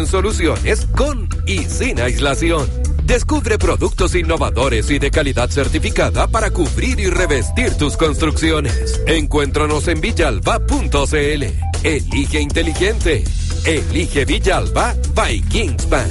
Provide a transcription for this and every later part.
soluciones con y sin aislación. Descubre productos innovadores y de calidad certificada para cubrir y revestir tus construcciones. Encuéntranos en villalba.cl. Elige inteligente. Elige Villalba by Kingspan.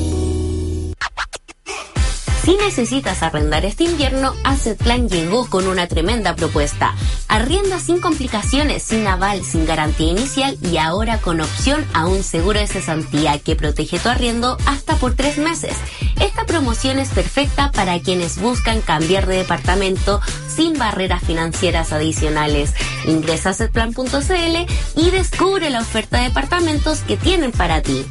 Si necesitas arrendar este invierno, Assetplan llegó con una tremenda propuesta. Arrienda sin complicaciones, sin aval, sin garantía inicial y ahora con opción a un seguro de cesantía que protege tu arriendo hasta por 3 meses. Esta promoción es perfecta para quienes buscan cambiar de departamento sin barreras financieras adicionales. Ingresa a assetplan.cl y descubre la oferta de departamentos que tienen para ti.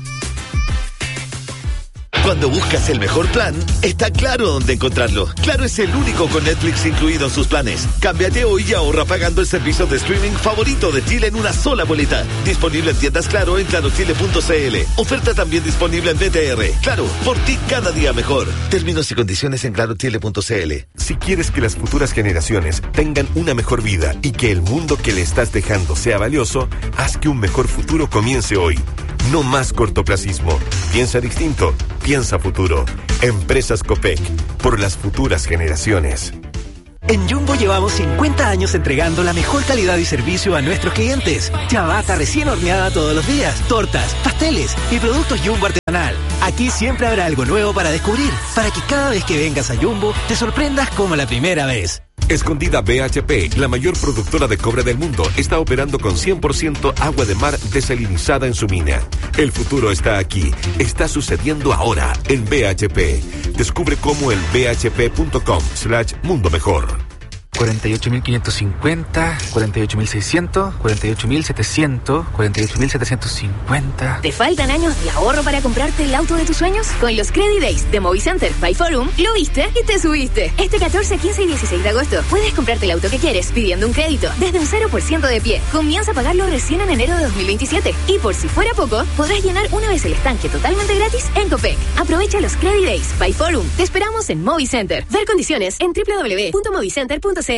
Cuando buscas el mejor plan, está Claro dónde encontrarlo. Claro es el único con Netflix incluido en sus planes. Cámbiate hoy y ahorra pagando el servicio de streaming favorito de Chile en una sola boleta. Disponible en tiendas Claro en clarochile.cl. Oferta también disponible en BTR. Claro, por ti cada día mejor. Términos y condiciones en clarochile.cl. Si quieres que las futuras generaciones tengan una mejor vida y que el mundo que le estás dejando sea valioso, haz que un mejor futuro comience hoy. No más cortoplacismo. Piensa distinto. Piensa futuro. Empresas Copec. Por las futuras generaciones. En Jumbo llevamos 50 años entregando la mejor calidad y servicio a nuestros clientes. Ciabatta recién horneada todos los días, tortas, pasteles y productos Jumbo artesanal. Aquí siempre habrá algo nuevo para descubrir, para que cada vez que vengas a Jumbo te sorprendas como la primera vez. Escondida BHP, la mayor productora de cobre del mundo, está operando con 100% agua de mar desalinizada en su mina. El futuro está aquí. Está sucediendo ahora en BHP. Descubre cómo en bhp.com/mundo mejor. 48.550, 48.600, 48.700, 48.750. ¿Te faltan años de ahorro para comprarte el auto de tus sueños? Con los Credit Days de Movicenter by Forum, lo viste y te subiste. Este 14, 15 y 16 de agosto puedes comprarte el auto que quieres pidiendo un crédito desde un 0% de pie. Comienza a pagarlo recién en enero de 2027. Y por si fuera poco, podrás llenar una vez el estanque totalmente gratis en Copec. Aprovecha los Credit Days by Forum. Te esperamos en Movicenter. Ver condiciones en www.movicenter.cl.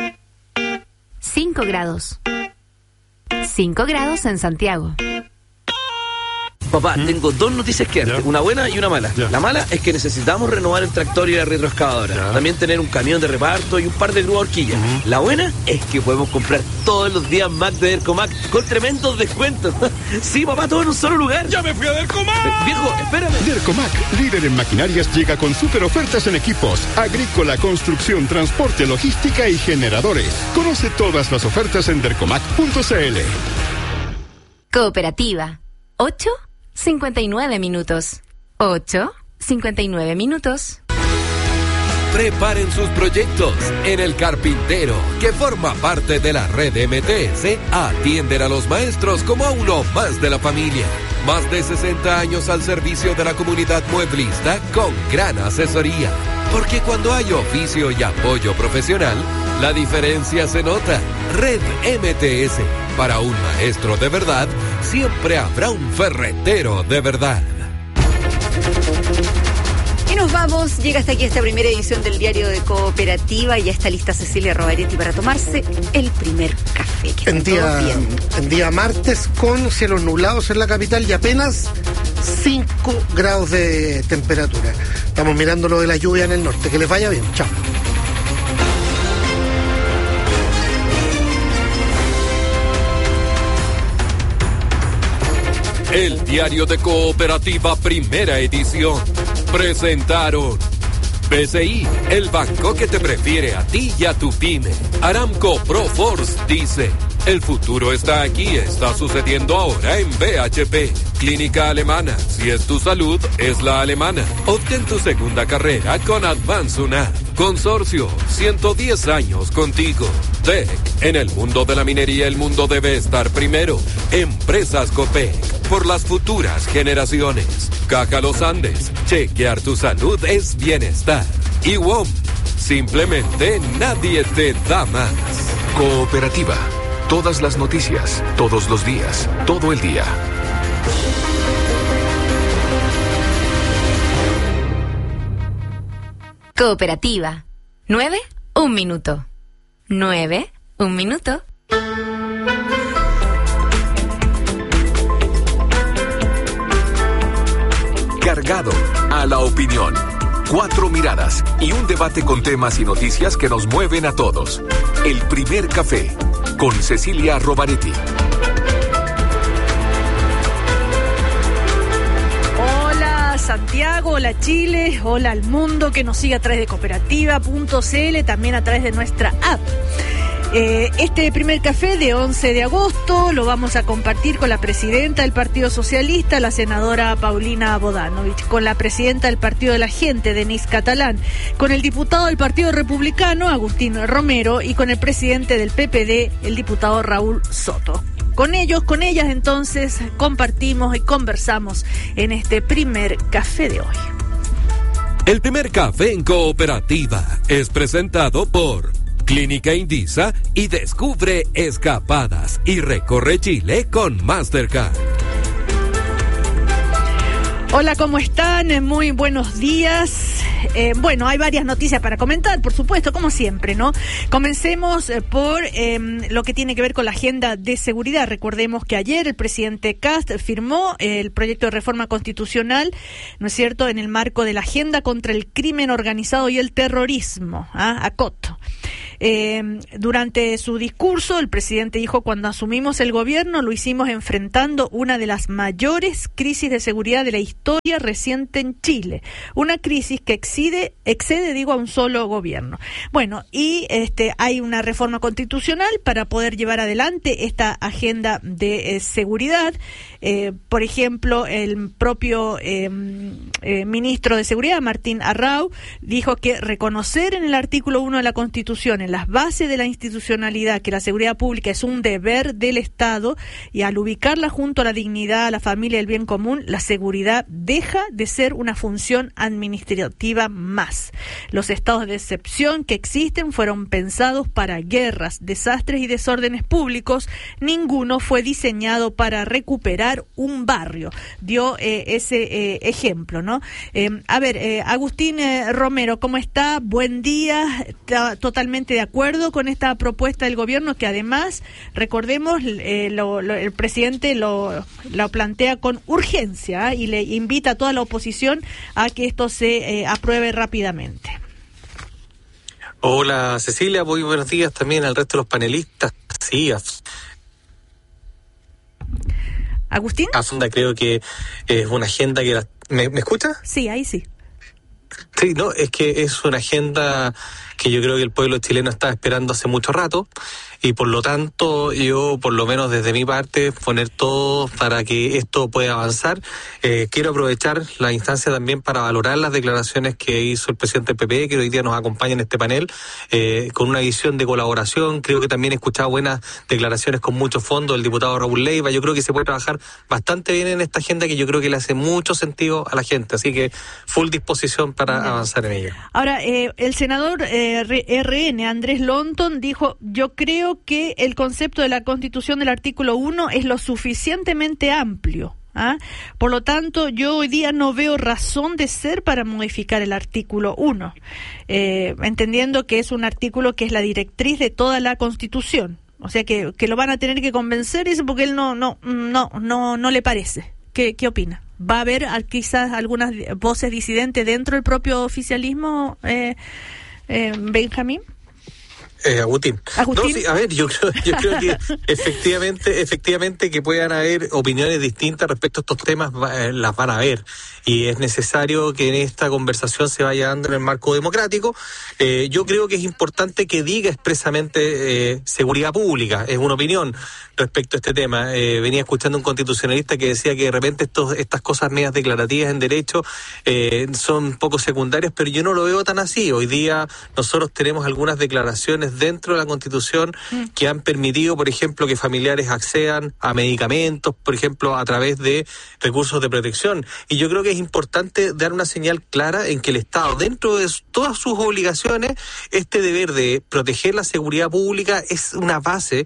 5 grados. 5 grados en Santiago. Papá, tengo 2 noticias que darte, una buena y una mala. La mala es que necesitamos renovar el tractor y la retroexcavadora. También tener un camión de reparto y un par de grúas horquillas. La buena es que podemos comprar todos los días Mac de Dercomac con tremendos descuentos. Sí, papá, todo en un solo lugar. ¡Ya me fui a Dercomac! Viejo, espérame. Dercomac, líder en maquinarias, llega con super ofertas en equipos, agrícola, construcción, transporte, logística y generadores. Conoce todas las ofertas en dercomac.cl. Cooperativa. 8:59 minutos. 8:59 minutos. Preparen sus proyectos. En El Carpintero, que forma parte de la red MTS, atienden a los maestros como a uno más de la familia. Más de 60 años al servicio de la comunidad mueblista con gran asesoría. Porque cuando hay oficio y apoyo profesional, la diferencia se nota. Red MTS. Para un maestro de verdad, siempre habrá un ferretero de verdad. Y nos vamos, llega hasta aquí esta primera edición del Diario de Cooperativa y ya está lista Cecilia Rovaretti para tomarse el primer café. En día martes con cielos nublados en la capital y apenas 5 grados de temperatura. Estamos mirando lo de la lluvia en el norte. Que les vaya bien. Chao. El Diario de Cooperativa, primera edición. Presentaron BCI, el banco que te prefiere a ti y a tu pyme. Aramco Proforce dice: el futuro está aquí, está sucediendo ahora en BHP. Clínica Alemana, si es tu salud, es la alemana. Obtén tu segunda carrera con Advance UNAD. Consorcio, 110 años contigo. TEC, en el mundo de la minería el mundo debe estar primero. Empresas Copec, por las futuras generaciones. Caja Los Andes, chequear tu salud es bienestar. Y WOM, simplemente nadie te da más. Cooperativa, todas las noticias, todos los días, todo el día. Cooperativa. 9, 1 minuto. 9, 1 minuto. cargado a la opinión. 4 miradas y un debate con temas y noticias que nos mueven a todos. El primer café con Cecilia Rovaretti. Hola Santiago, hola Chile, hola al mundo que nos sigue a través de cooperativa.cl, también a través de nuestra app. Este primer café de 11 de agosto lo vamos a compartir con la presidenta del Partido Socialista, la senadora Paulina Bodanovich, con la presidenta del Partido de la Gente, Denise Catalán, con el diputado del Partido Republicano, Agustín Romero, y con el presidente del PPD, el diputado Raúl Soto. Con ellos, con ellas, entonces, compartimos y conversamos en este primer café de hoy. El primer café en Cooperativa es presentado por Clínica Indisa y descubre escapadas y recorre Chile con Mastercard. Hola, ¿cómo están? Muy buenos días. Bueno, hay varias noticias para comentar, por supuesto, como siempre, ¿no? Comencemos por lo que tiene que ver con la agenda de seguridad. Recordemos que ayer el presidente Kast firmó el proyecto de reforma constitucional, ¿no es cierto?, en el marco de la agenda contra el crimen organizado y el terrorismo, ACOT. Durante su discurso, el presidente dijo: cuando asumimos el gobierno lo hicimos enfrentando una de las mayores crisis de seguridad de la historia reciente en Chile, una crisis que excede a un solo gobierno. Bueno, y hay una reforma constitucional para poder llevar adelante esta agenda de seguridad. Por ejemplo, el propio ministro de Seguridad, Martín Arrau, dijo que reconocer en el artículo 1 de la Constitución, en las bases de la institucionalidad, que la seguridad pública es un deber del Estado, y al ubicarla junto a la dignidad, a la familia y el bien común, la seguridad deja de ser una función administrativa más. Los estados de excepción que existen fueron pensados para guerras, desastres y desórdenes públicos. Ninguno fue diseñado para recuperar un barrio. Dio ese ejemplo, ¿no? Agustín Romero, ¿cómo está? Buen día. Está totalmente de acuerdo con esta propuesta del gobierno, que además, recordemos, el presidente lo plantea con urgencia, y le invita a toda la oposición a que esto se apruebe rápidamente. Hola Cecilia, muy buenos días también al resto de los panelistas. Sí, Agustín. Creo que es una agenda que... ¿Me escucha? Sí, ahí sí. Sí, no, es que es una agenda que yo creo que el pueblo chileno está esperando hace mucho rato, y por lo tanto yo, por lo menos desde mi parte, poner todo para que esto pueda avanzar. Quiero aprovechar la instancia también para valorar las declaraciones que hizo el presidente del PP, que hoy día nos acompaña en este panel, con una visión de colaboración. Creo que también he escuchado buenas declaraciones con mucho fondo del diputado Raúl Leiva. Yo creo que se puede trabajar bastante bien en esta agenda, que yo creo que le hace mucho sentido a la gente, así que full disposición para avanzar en ella. Ahora, el senador RN, Andrés Lonton, dijo: yo creo que el concepto de la Constitución del artículo 1 es lo suficientemente amplio. Por lo tanto, yo hoy día no veo razón de ser para modificar el artículo 1, entendiendo que es un artículo que es la directriz de toda la Constitución. O sea que lo van a tener que convencer, dice, porque él no le parece. ¿Qué opina? ¿Va a haber quizás algunas voces disidentes dentro del propio oficialismo, Benjamín? Agustín. No, sí, a ver, yo creo que efectivamente que puedan haber opiniones distintas respecto a estos temas, las van a haber, y es necesario que en esta conversación se vaya dando en el marco democrático. Yo creo que es importante que diga expresamente seguridad pública, es una opinión respecto a este tema. Venía escuchando un constitucionalista que decía que de repente estas cosas medias declarativas en derecho son poco secundarias, pero yo no lo veo tan así. Hoy día nosotros tenemos algunas declaraciones dentro de la Constitución que han permitido, por ejemplo, que familiares accedan a medicamentos, por ejemplo, a través de recursos de protección. Y yo creo que es importante dar una señal clara en que el Estado, dentro de todas sus obligaciones, este deber de proteger la seguridad pública es una base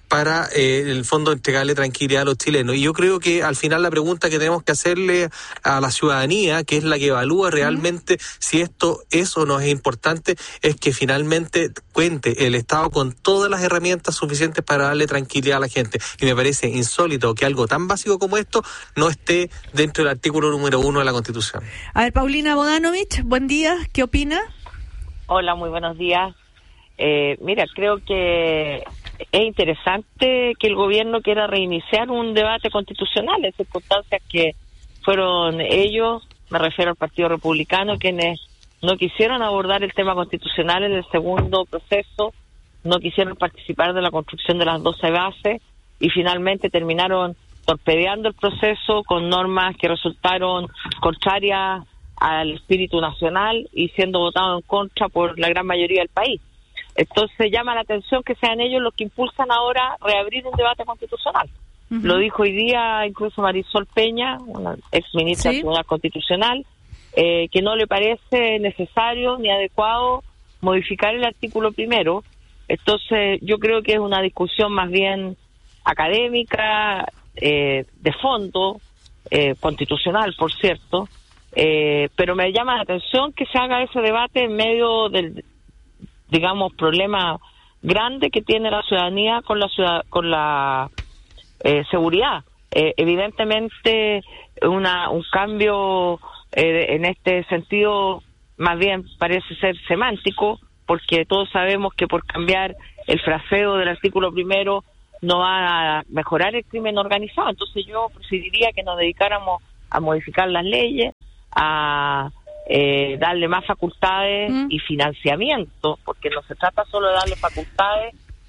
para, en el fondo, entregarle tranquilidad a los chilenos. Y yo creo que al final la pregunta que tenemos que hacerle a la ciudadanía, que es la que evalúa realmente si esto es o no es importante, es que finalmente cuente el Estado con todas las herramientas suficientes para darle tranquilidad a la gente. Y me parece insólito que algo tan básico como esto no esté dentro del artículo número 1 de la Constitución. A ver, Paulina Bodanovich, buen día, ¿qué opina? Hola, muy buenos días. Mira, creo que es interesante que el gobierno quiera reiniciar un debate constitucional en circunstancias que fueron ellos, me refiero al Partido Republicano, quienes no quisieron abordar el tema constitucional en el segundo proceso, no quisieron participar de la construcción de las 12 bases y finalmente terminaron torpedeando el proceso con normas que resultaron contrarias al espíritu nacional y siendo votado en contra por la gran mayoría del país. Entonces llama la atención que sean ellos los que impulsan ahora reabrir un debate constitucional. Lo dijo hoy día incluso Marisol Peña, una exministra del Tribunal Constitucional, que no le parece necesario ni adecuado modificar el artículo 1. Entonces yo creo que es una discusión más bien académica, de fondo, constitucional, por cierto, pero me llama la atención que se haga ese debate en medio del, digamos, problema grande que tiene la ciudadanía con la seguridad. Evidentemente un cambio en este sentido más bien parece ser semántico, porque todos sabemos que por cambiar el fraseo del artículo 1 no va a mejorar el crimen organizado. Entonces yo preferiría que nos dedicáramos a modificar las leyes, a darle más facultades y financiamiento, porque no se trata solo de darle facultades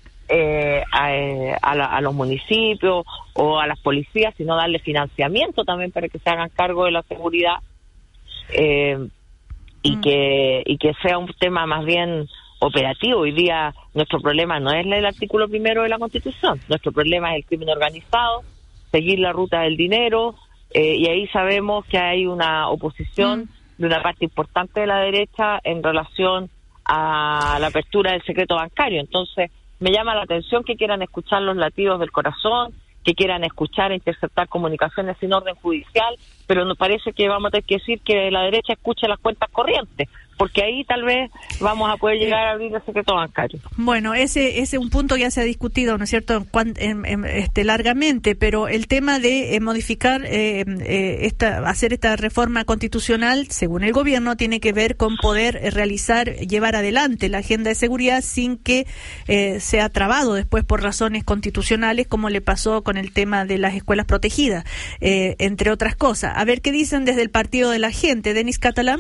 a los municipios o a las policías, sino darle financiamiento también para que se hagan cargo de la seguridad, y que sea un tema más bien operativo. Hoy día nuestro problema no es el artículo 1 de la Constitución, nuestro problema es el crimen organizado, seguir la ruta del dinero, y ahí sabemos que hay una oposición de una parte importante de la derecha en relación a la apertura del secreto bancario. Entonces me llama la atención que quieran escuchar los latidos del corazón, que quieran escuchar e interceptar comunicaciones sin orden judicial, pero nos parece que vamos a tener que decir que la derecha escuche las cuentas corrientes, porque ahí tal vez vamos a poder llegar a abrir el secreto bancario. Bueno, ese es un punto que ya se ha discutido, ¿no es cierto?, largamente, pero el tema de modificar, hacer esta reforma constitucional, según el gobierno, tiene que ver con poder llevar adelante la agenda de seguridad sin que sea trabado después por razones constitucionales, como le pasó con el tema de las escuelas protegidas, entre otras cosas. A ver qué dicen desde el Partido de la Gente. Denis Catalán.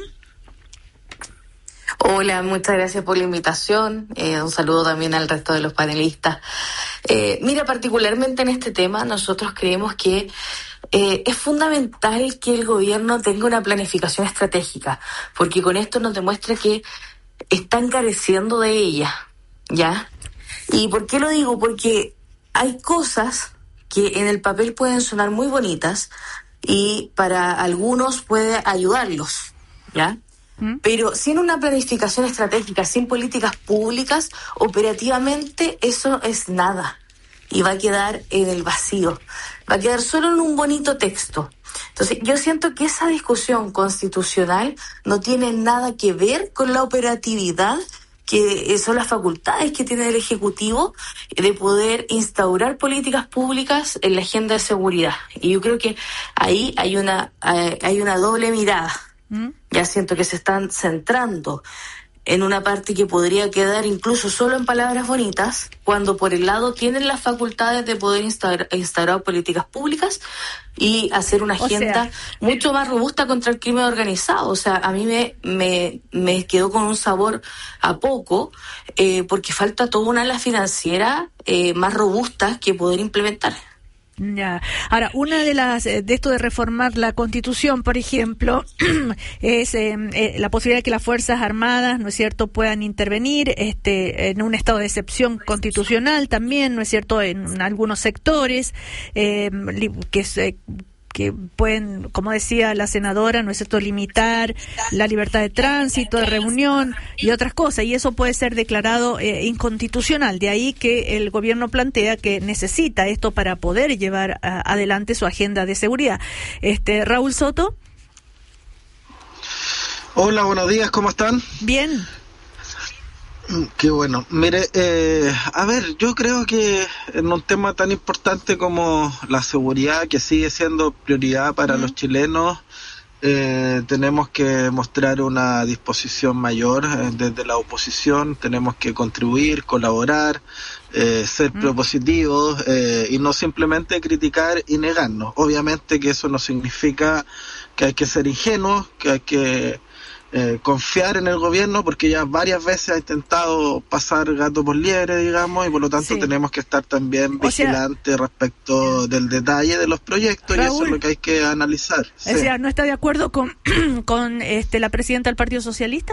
Hola, muchas gracias por la invitación. Un saludo también al resto de los panelistas. Mira, particularmente en este tema, nosotros creemos que es fundamental que el gobierno tenga una planificación estratégica, porque con esto nos demuestra que están careciendo de ella, ¿ya? ¿Y por qué lo digo? Porque hay cosas que en el papel pueden sonar muy bonitas y para algunos puede ayudarlos, ¿ya? Pero sin una planificación estratégica, sin políticas públicas, operativamente eso es nada y va a quedar en el vacío, va a quedar solo en un bonito texto. Entonces yo siento que esa discusión constitucional no tiene nada que ver con la operatividad, que son las facultades que tiene el Ejecutivo de poder instaurar políticas públicas en la agenda de seguridad. Y yo creo que ahí hay una doble mirada. Ya siento que se están centrando en una parte que podría quedar incluso solo en palabras bonitas, cuando por el lado tienen las facultades de poder instaurar políticas públicas y hacer una agenda mucho más robusta contra el crimen organizado. O sea, a mí me quedó con un sabor a poco, porque falta toda una ala financiera más robusta que poder implementar. Ya. Ahora, una de esto de reformar la Constitución, por ejemplo, es la posibilidad de que las Fuerzas Armadas, ¿no es cierto?, puedan intervenir en un estado de excepción constitucional también, ¿no es cierto?, en algunos sectores, que que pueden, como decía la senadora, ¿no es cierto?, limitar la libertad de tránsito, de reunión y otras cosas, y eso puede ser declarado inconstitucional. De ahí que el gobierno plantea que necesita esto para poder llevar adelante su agenda de seguridad. Raúl Soto. Hola, buenos días, ¿cómo están? Bien. Qué bueno. Mire, a ver, yo creo que en un tema tan importante como la seguridad, que sigue siendo prioridad para los chilenos, tenemos que mostrar una disposición mayor desde la oposición, tenemos que contribuir, colaborar, ser propositivos y no simplemente criticar y negarnos. Obviamente que eso no significa que hay que ser ingenuos, que hay que confiar en el gobierno, porque ya varias veces ha intentado pasar gato por liebre, digamos, y por lo tanto tenemos que estar también vigilantes respecto del detalle de los proyectos, Raúl, y eso es lo que hay que analizar. O sea, ¿no está de acuerdo con la presidenta del Partido Socialista?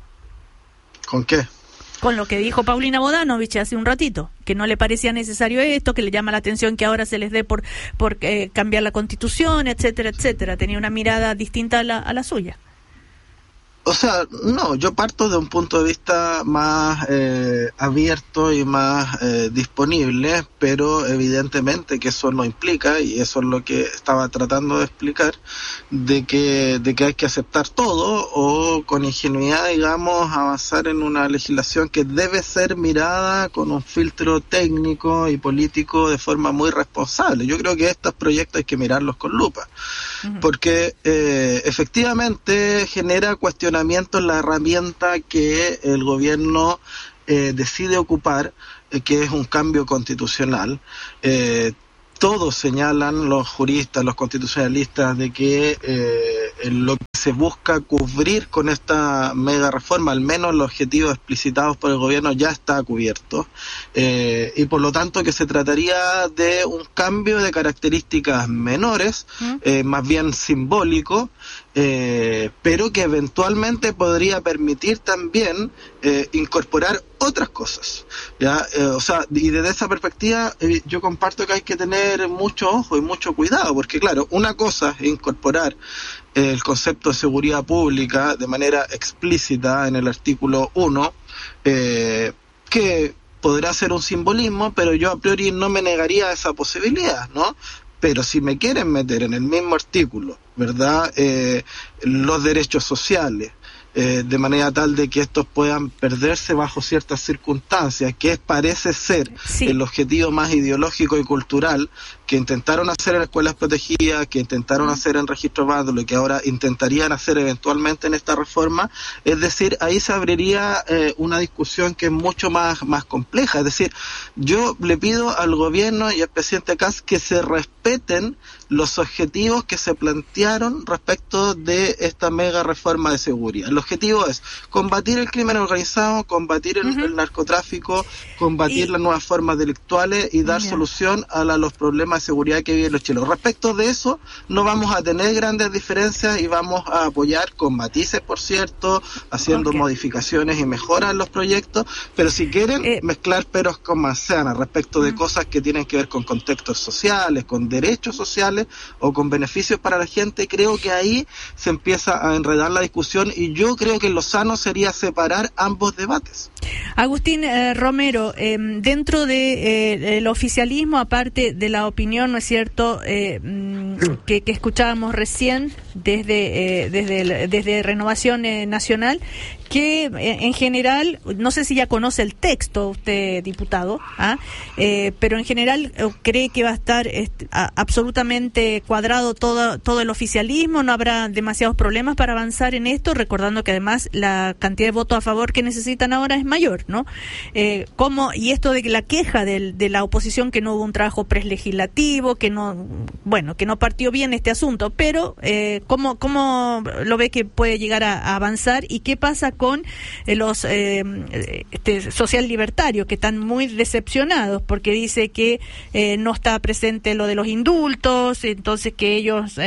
¿Con qué? Con lo que dijo Paulina Bodanovich hace un ratito, que no le parecía necesario esto, que le llama la atención que ahora se les dé por cambiar la Constitución, etcétera, etcétera. Tenía una mirada distinta a la suya. O sea, no, yo parto de un punto de vista más abierto y más disponible, pero evidentemente que eso no implica, y eso es lo que estaba tratando de explicar, de que hay que aceptar todo o con ingenuidad, digamos, avanzar en una legislación que debe ser mirada con un filtro técnico y político de forma muy responsable. Yo creo que estos proyectos hay que mirarlos con lupa, porque efectivamente genera cuestionamientos la herramienta que el gobierno decide ocupar, que es un cambio constitucional. Todos señalan, los juristas, los constitucionalistas, de que lo que se busca cubrir con esta mega reforma, al menos los objetivos explicitados por el gobierno, ya está cubierto, y por lo tanto que se trataría de un cambio de características menores, más bien simbólico, pero que eventualmente podría permitir también incorporar otras cosas, ¿ya? O sea, y desde esa perspectiva yo comparto que hay que tener mucho ojo y mucho cuidado, porque claro, una cosa es incorporar el concepto de seguridad pública de manera explícita en el artículo 1, que podrá ser un simbolismo, pero yo a priori no me negaría esa posibilidad, ¿no? Pero si me quieren meter en el mismo artículo, ¿verdad?, los derechos sociales, de manera tal de que estos puedan perderse bajo ciertas circunstancias, que parece ser el objetivo más ideológico y cultural que intentaron hacer en escuelas protegidas, que intentaron hacer en registro vándalo y que ahora intentarían hacer eventualmente en esta reforma. Es decir, ahí se abriría una discusión que es mucho más compleja. Es decir, yo le pido al gobierno y al presidente Kast que se respeten los objetivos que se plantearon respecto de esta mega reforma de seguridad. El objetivo es combatir el crimen organizado, combatir el narcotráfico, combatir las nuevas formas delictuales y dar solución a los problemas de seguridad que viven los chilenos. Respecto de eso, no vamos a tener grandes diferencias y vamos a apoyar con matices, por cierto, haciendo modificaciones y mejoras en los proyectos, pero si quieren mezclar peros con manzanas respecto de cosas que tienen que ver con contextos sociales, con derechos sociales o con beneficios para la gente, creo que ahí se empieza a enredar la discusión, y yo creo que lo sano sería separar ambos debates. Agustín Romero, dentro del oficialismo, aparte de la opinión, ¿no es cierto?, que escuchábamos recién desde Renovación Nacional, que en general, no sé si ya conoce el texto usted, diputado, pero en general cree que va a estar absolutamente cuadrado todo el oficialismo, no habrá demasiados problemas para avanzar en esto, recordando que además la cantidad de votos a favor que necesitan ahora es mayor, ¿no? Y esto de la queja de la oposición, que no hubo un trabajo prelegislativo, que no partió bien este asunto, pero ¿cómo lo ve que puede llegar a avanzar, y qué pasa con los social libertarios, que están muy decepcionados porque dice que no está presente lo de los indultos, entonces que ellos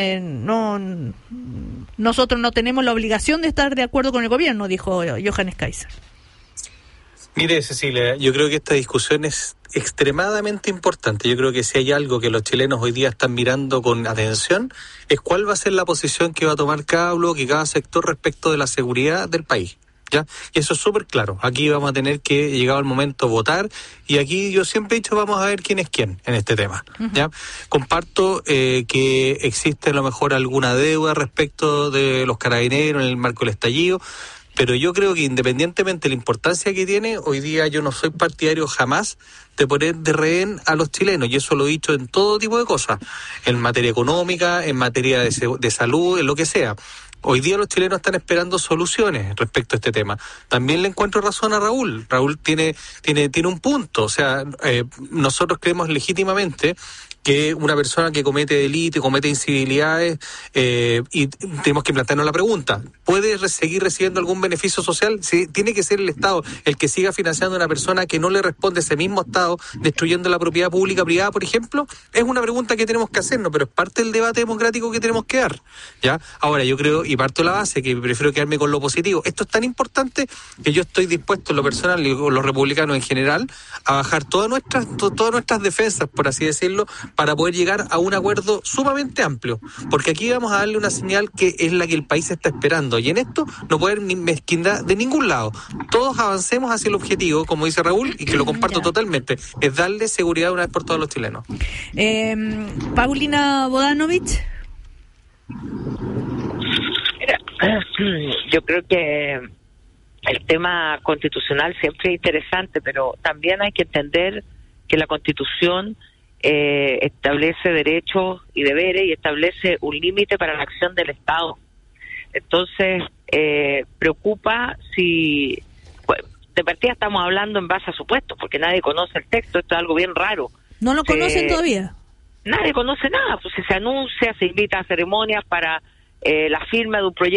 nosotros no tenemos la obligación de estar de acuerdo con el gobierno, dijo Johannes Kaiser? Mire, Cecilia, yo creo que esta discusión es extremadamente importante. Yo creo que si hay algo que los chilenos hoy día están mirando con atención, es cuál va a ser la posición que va a tomar cada bloque y cada sector respecto de la seguridad del país. ¿Ya? Y eso es súper claro. Aquí vamos a tener que, llegado el momento, votar, y aquí yo siempre he dicho, vamos a ver quién es quién en este tema. ¿Ya? Comparto que existe a lo mejor alguna deuda respecto de los carabineros en el marco del estallido, pero yo creo que independientemente de la importancia que tiene, hoy día yo no soy partidario jamás de poner de rehén a los chilenos, y eso lo he dicho en todo tipo de cosas, en materia económica, en materia de salud, en lo que sea. Hoy día los chilenos están esperando soluciones respecto a este tema. También le encuentro razón a Raúl. Raúl tiene un punto. O sea, nosotros creemos legítimamente que una persona que comete delito y comete incivilidades, y tenemos que plantearnos la pregunta, ¿puede seguir recibiendo algún beneficio social? Si tiene que ser el Estado el que siga financiando a una persona que no le responde ese mismo Estado, destruyendo la propiedad pública privada, por ejemplo. Es una pregunta que tenemos que hacernos, pero es parte del debate democrático que tenemos que dar. ¿Ya? Ahora, yo creo, y parto de la base, que prefiero quedarme con lo positivo. Esto es tan importante que yo estoy dispuesto, en lo personal, y con los republicanos en general, a bajar todas nuestras defensas, por así decirlo, para poder llegar a un acuerdo sumamente amplio, porque aquí vamos a darle una señal que es la que el país está esperando, y en esto no puede haber ni mezquindad de ningún lado. Todos avancemos hacia el objetivo, como dice Raúl, y que lo comparto totalmente, es darle seguridad una vez por todos a los chilenos. Paulina Bodanovich. Mira, yo creo que el tema constitucional siempre es interesante, pero también hay que entender que la Constitución establece derechos y deberes y establece un límite para la acción del Estado. Entonces, preocupa si... Pues, de partida estamos hablando en base a supuestos, porque nadie conoce el texto, esto es algo bien raro. ¿No lo conocen todavía? Nadie conoce nada, pues si se anuncia, se invita a ceremonias para la firma de un proyecto